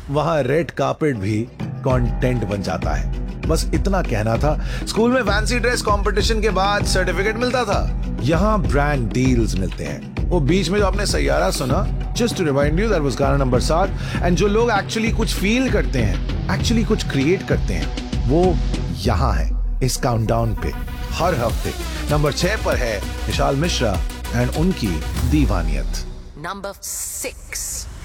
वहां red carpet भी content बन जाता है। बस इतना कहना था। स्कूल में फैंसी ड्रेस कंपटीशन के बाद सर्टिफिकेट मिलता था, यहाँ ब्रांड डील्स मिलते हैं। वो बीच में जो आपने सैयारा सुना, just to remind you, that was गाना नंबर 7। एंड जो लोग एक्चुअली कुछ फील करते हैं, एक्चुअली कुछ क्रिएट करते हैं, वो यहाँ है इस काउंटडाउन पे हर हफ्ते। नंबर 6 पर है विशाल मिश्रा एंड उनकी दीवानियत। Number 6.